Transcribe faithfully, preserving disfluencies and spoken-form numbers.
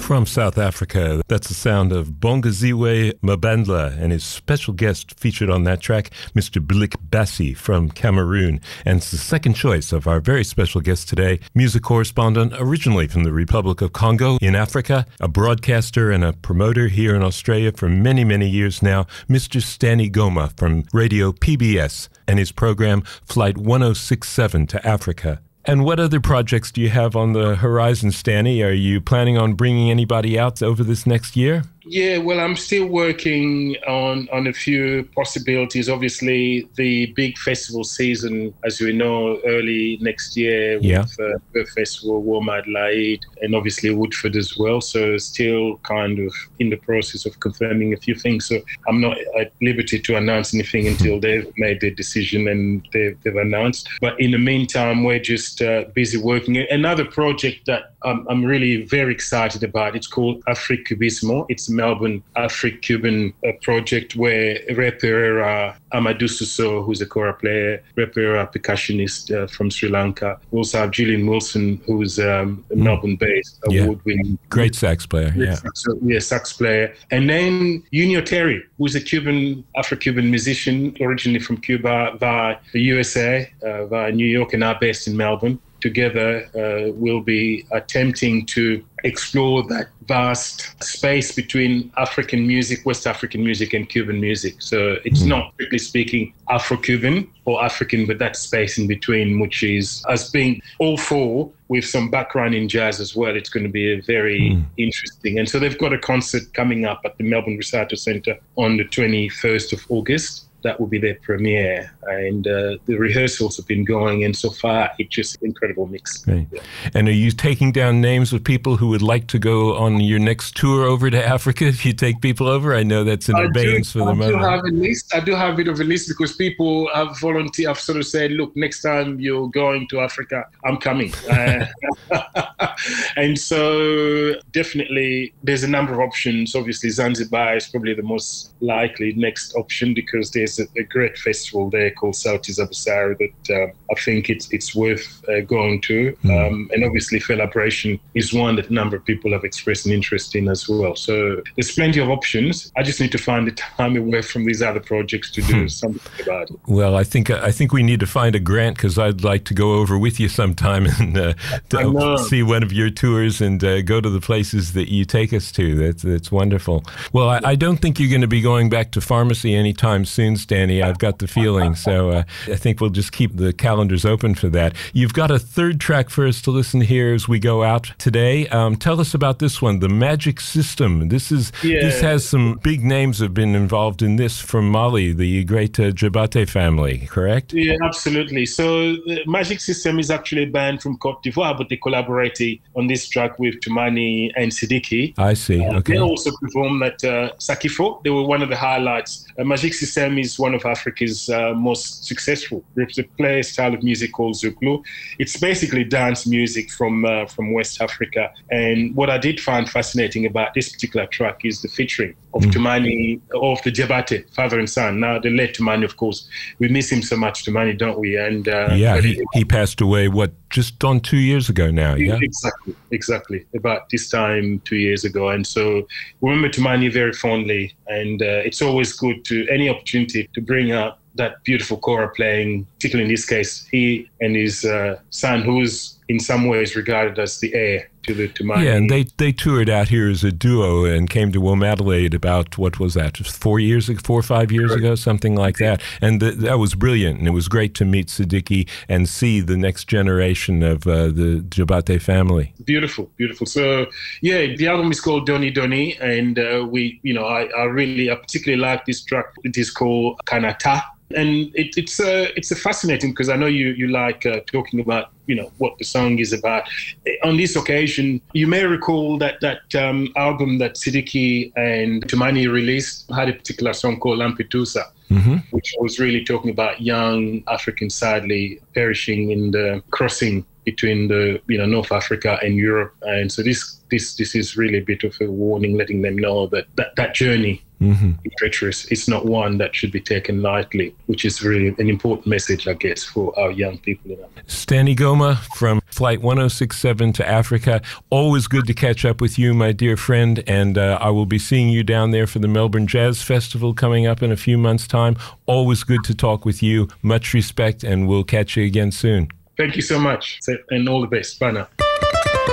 From South Africa, that's the sound of Bongaziwe Mabandla and his special guest featured on that track, Mister Blick Bassi from Cameroon. And it's the second choice of our very special guest today, music correspondent originally from the Republic of Congo in Africa, a broadcaster and a promoter here in Australia for many, many years now, Mister Stanny Goma from Radio P B S and his program Flight one oh six seven to Africa. And what other projects do you have on the horizon, Stanny? Are you planning on bringing anybody out over this next year? Yeah, well, I'm still working on, on a few possibilities. Obviously, the big festival season, as we know, early next year yeah. with uh, the festival, Warm Adelaide, and obviously Woodford as well. So still kind of in the process of confirming a few things. So I'm not at liberty to announce anything until they've made their decision and they've, they've announced. But in the meantime, we're just uh, busy working. Another project that I'm, I'm really very excited about, it's called Africubismo. It's a Melbourne Afro-Cuban uh, project where Ray Pereira, Amadou Suso, who's a kora player, Ray Pereira, percussionist uh, from Sri Lanka. We also have Julian Wilson, who's um, a mm. Melbourne-based award-winning. Yeah. Great sax player, yeah. Sax, yeah, sax player. And then Junio Terry, who's a Cuban, Afro-Cuban musician, originally from Cuba, via the U S A, uh, via New York, and now based in Melbourne. Together, uh, we'll be attempting to explore that vast space between African music, West African music, and Cuban music. So it's not, strictly speaking, Afro-Cuban or African, but that space in between, which is, as being all four, with some background in jazz as well, it's going to be a very mm. interesting. And so they've got a concert coming up at the Melbourne Recital Centre on the twenty-first of August. That will be their premiere, and uh, the rehearsals have been going, and so far it's just an incredible mix. Right. Yeah. And are you taking down names of people who would like to go on your next tour over to Africa if you take people over? I know that's in I abeyance do, for the I moment. do have a list. I do have a bit of a list because people have volunteered, have sort of said, look, next time you're going to Africa, I'm coming. Uh, and so definitely there's a number of options. Obviously Zanzibar is probably the most likely next option because there's a, a great festival there called Sauti za Busara that um, I think it's it's worth uh, going to. Mm. Um, and obviously Felabration is one that a number of people have expressed an interest in as well. So there's plenty of options. I just need to find the time away from these other projects to do something about it. Well, I think I think we need to find a grant because I'd like to go over with you sometime and uh, to see one of your tours and uh, go to the places that you take us to. That's, that's wonderful. Well, I, I don't think you're going to be going back to pharmacy anytime soon, Stanny. I've got the feeling. So uh, I think we'll just keep the calendars open for that. You've got a third track for us to listen to here as we go out today. Um, tell us about this one, The Magic System. This is yeah. This has some big names have been involved in this from Mali, the great uh, Djabate family, correct? Yeah, absolutely. So the Magic System is actually a band from Cote d'Ivoire, but they collaborated on this track with Toumani and Sidiki. I see. Uh, okay. They also performed at uh, Sakifo. They were one of the highlights. Uh, Magic System is one of Africa's uh, most successful groups. They play a style of music called Zouglou. It's basically dance music from uh, from West Africa. And what I did find fascinating about this particular track is the featuring of mm. Toumani, of the Djabate, father and son. Now, the late Toumani, of course, we miss him so much, Toumani, don't we? And uh, yeah, he, he passed away, what, just on two years ago now, yeah? Exactly, exactly. About this time two years ago. And so we remember Toumani very fondly. And uh, it's always good to, any opportunity to bring out that beautiful kora playing, particularly in this case, he and his uh, son, who's in some ways regarded as the heir to the Toumani. Yeah, and they, they toured out here as a duo and came to Warm Adelaide about, what was that, four years ago, four or five years ago, something like that. And th that was brilliant. And it was great to meet Sidiki and see the next generation of uh, the Djabate family. Beautiful, beautiful. So, yeah, the album is called Doni Doni. And uh, we, you know, I, I really, I particularly like this track. It is called Kanata. And it, it's uh, it's a fascinating because I know you you like uh, talking about you know what the song is about. On this occasion, you may recall that that um, album that Sidiki and Toumani released had a particular song called Lampedusa, mm-hmm. which was really talking about young Africans sadly perishing in the crossing between the you know North Africa and Europe. And so this this this is really a bit of a warning, letting them know that that, that journey mm-hmm. is treacherous. It's not one that should be taken lightly, which is really an important message, I guess, for our young people. Stanley Goma from Flight one oh six seven to Africa. Always good to catch up with you, my dear friend, and uh, I will be seeing you down there for the Melbourne Jazz Festival coming up in a few months' time. Always good to talk with you. Much respect, and we'll catch you again soon. Thank you so much, and all the best. Bye now.